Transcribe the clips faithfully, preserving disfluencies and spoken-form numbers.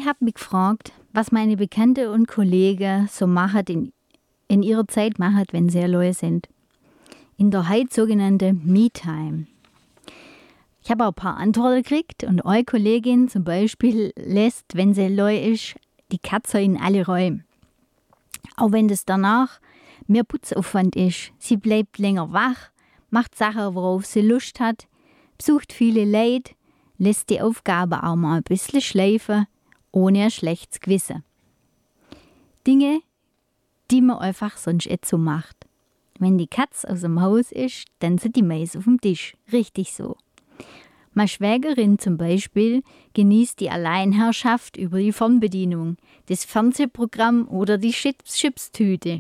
Ich habe mich gefragt, was meine Bekannte und Kollegen so machen, in, in ihrer Zeit machen, wenn sie allein sind. In der heute sogenannten Me-Time. Ich habe auch ein paar Antworten gekriegt und eine Kollegin zum Beispiel lässt, wenn sie allein ist, die Katze in alle Räume. Auch wenn das danach mehr Putzaufwand ist. Sie bleibt länger wach, macht Sachen, worauf sie Lust hat, besucht viele Leute, lässt die Aufgabe auch mal ein bisschen schleifen, ohne ein schlechtes Gewissen. Dinge, die man einfach sonst nicht so macht. Wenn die Katze aus dem Haus ist, dann sind die Mais auf dem Tisch. Richtig so. Meine Schwägerin zum Beispiel genießt die Alleinherrschaft über die Fernbedienung, das Fernsehprogramm oder die Chips- Chipstüte.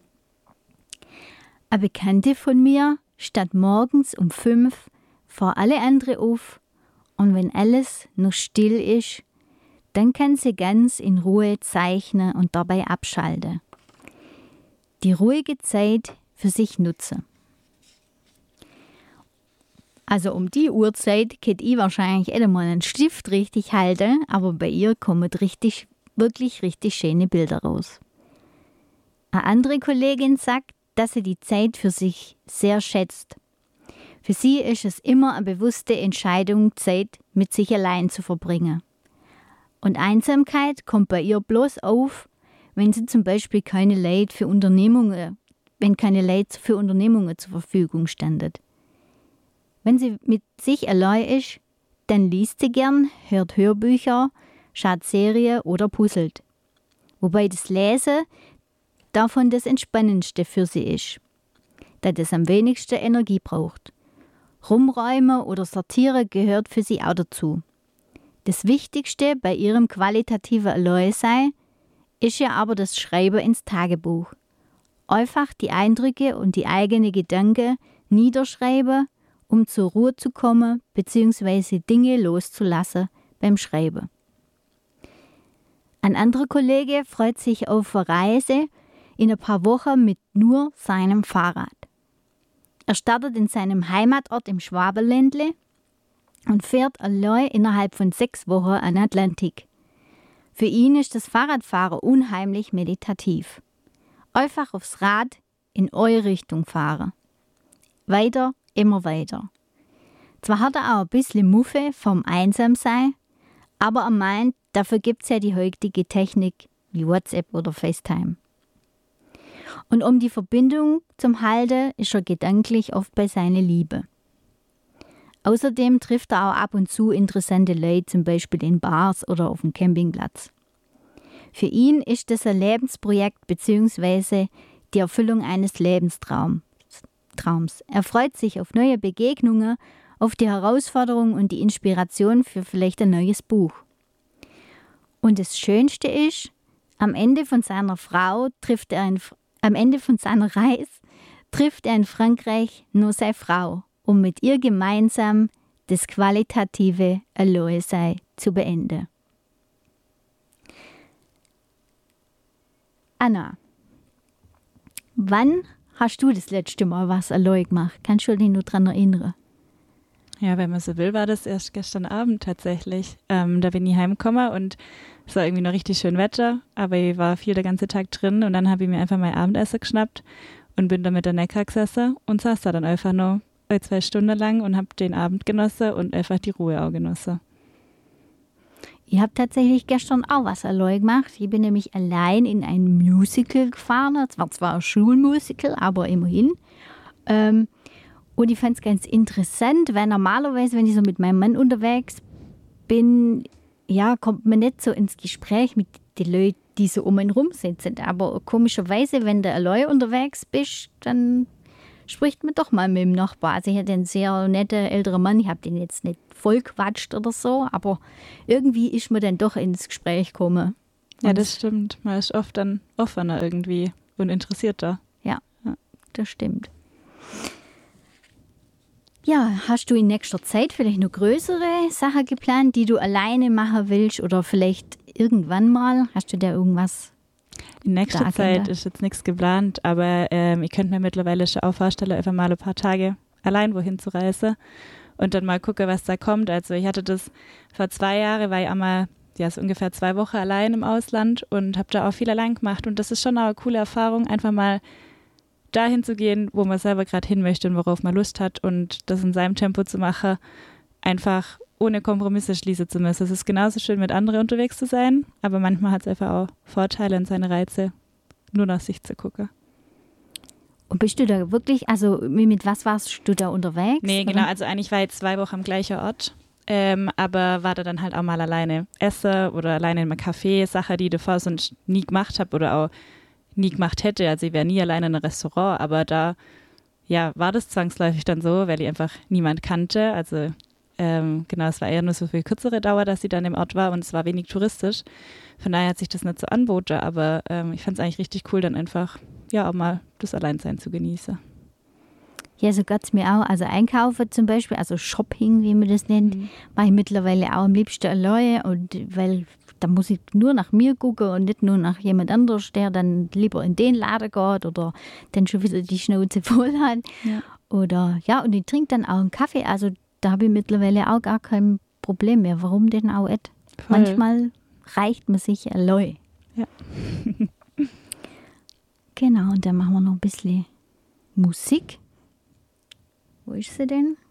Eine Bekannte von mir steht morgens um fünf vor alle anderen auf und wenn alles noch still ist, dann kann sie ganz in Ruhe zeichnen und dabei abschalten. Die ruhige Zeit für sich nutzen. Also um die Uhrzeit könnte ich wahrscheinlich nicht mal einen Stift richtig halten, aber bei ihr kommen richtig, wirklich richtig schöne Bilder raus. Eine andere Kollegin sagt, dass sie die Zeit für sich sehr schätzt. Für sie ist es immer eine bewusste Entscheidung, Zeit mit sich allein zu verbringen. Und Einsamkeit kommt bei ihr bloß auf, wenn sie zum Beispiel keine Leute für Unternehmungen, wenn keine Leute für Unternehmungen zur Verfügung standen. Wenn sie mit sich allein ist, dann liest sie gern, hört Hörbücher, schaut Serien oder puzzelt. Wobei das Lesen davon das Entspannendste für sie ist, da das am wenigsten Energie braucht. Rumräumen oder Sortieren gehört für sie auch dazu. Das Wichtigste bei ihrem qualitativen Alleinsein ist ja aber das Schreiben ins Tagebuch. Einfach die Eindrücke und die eigenen Gedanken niederschreiben, um zur Ruhe zu kommen bzw. Dinge loszulassen beim Schreiben. Ein anderer Kollege freut sich auf eine Reise in ein paar Wochen mit nur seinem Fahrrad. Er startet in seinem Heimatort im Schwabenländle und fährt allein innerhalb von sechs Wochen an den Atlantik. Für ihn ist das Fahrradfahren unheimlich meditativ. Einfach aufs Rad in eure Richtung fahren. Weiter, immer weiter. Zwar hat er auch ein bisschen Muffe vom Einsamsein, aber er meint, dafür gibt es ja die heutige Technik wie WhatsApp oder FaceTime. Und um die Verbindung zum Halten ist er gedanklich oft bei seiner Liebe. Außerdem trifft er auch ab und zu interessante Leute, zum Beispiel in Bars oder auf dem Campingplatz. Für ihn ist das ein Lebensprojekt bzw. die Erfüllung eines Lebenstraums. Er freut sich auf neue Begegnungen, auf die Herausforderung und die Inspiration für vielleicht ein neues Buch. Und das Schönste ist, am Ende von seiner Frau trifft er in, am Ende von seiner Reise trifft er in Frankreich nur seine Frau, um mit ihr gemeinsam das qualitative Alleinsein zu beenden. Anna, wann hast du das letzte Mal was allein gemacht? Kannst du dich nur daran erinnern? Ja, wenn man so will, war das erst gestern Abend tatsächlich. Ähm, da bin ich heimgekommen und es war irgendwie noch richtig schön Wetter, aber ich war viel der ganze Tag drin und dann habe ich mir einfach mein Abendessen geschnappt und bin da mit der Neckar gesessen und saß da dann einfach noch zwei Stunden lang und habe den Abend genossen und einfach die Ruhe auch genossen. Ich habe tatsächlich gestern auch was allein gemacht. Ich bin nämlich allein in ein Musical gefahren. Es war zwar ein Schulmusical, aber immerhin. Ähm, und ich fand es ganz interessant, weil normalerweise, wenn ich so mit meinem Mann unterwegs bin, ja, kommt man nicht so ins Gespräch mit den Leuten, die so um einen rum sitzen. Aber komischerweise, wenn du allein unterwegs bist, dann spricht man doch mal mit dem Nachbar. Also ich hatte einen sehr netten älteren Mann, ich habe den jetzt nicht voll quatscht oder so, aber irgendwie ist man dann doch ins Gespräch gekommen. Ja, das stimmt. Man ist oft dann offener irgendwie und interessierter. Ja, ja, das stimmt. Ja, hast du in nächster Zeit vielleicht noch größere Sachen geplant, die du alleine machen willst oder vielleicht irgendwann mal? Hast du da irgendwas? In nächster Zeit ist jetzt nichts geplant, aber ähm, ich könnte mir mittlerweile schon auch vorstellen, einfach mal ein paar Tage allein wohin zu reisen und dann mal gucken, was da kommt. Also ich hatte das vor zwei Jahren, war ich einmal ja, so ungefähr zwei Wochen allein im Ausland und habe da auch viel allein gemacht. Und das ist schon auch eine coole Erfahrung, einfach mal dahin zu gehen, wo man selber gerade hin möchte und worauf man Lust hat und das in seinem Tempo zu machen, einfach ohne Kompromisse schließen zu müssen. Es ist genauso schön, mit anderen unterwegs zu sein, aber manchmal hat es einfach auch Vorteile und seine Reize, nur nach sich zu gucken. Und bist du da wirklich, also mit was warst du da unterwegs? Nee, genau, also eigentlich war ich zwei Wochen am gleichen Ort, ähm, aber war da dann halt auch mal alleine essen oder alleine in einem Café, Sache, die ich davor sonst nie gemacht habe oder auch nie gemacht hätte. Also ich wäre nie alleine in einem Restaurant, aber da ja, war das zwangsläufig dann so, weil ich einfach niemand kannte. Also ähm, genau, es war eher nur so für kürzere Dauer, dass sie dann im Ort war und es war wenig touristisch. Von daher hat sich das nicht so angeboten, aber ähm, ich fand es eigentlich richtig cool, dann einfach ja auch mal das Alleinsein zu genießen. Ja, so geht es mir auch. Also einkaufen zum Beispiel, also Shopping, wie man das nennt, mhm. mache ich mittlerweile auch am liebsten alleine. Und weil da muss ich nur nach mir gucken und nicht nur nach jemand anderes, der dann lieber in den Laden geht oder dann schon wieder die Schnauze voll hat. Ja. Oder ja, und ich trinke dann auch einen Kaffee. Also da habe ich mittlerweile auch gar kein Problem mehr. Warum denn auch nicht? Voll. Manchmal reicht man sich alleine. Ja. Genau, und dann machen wir noch ein bisschen Musik. Wo ist sie denn?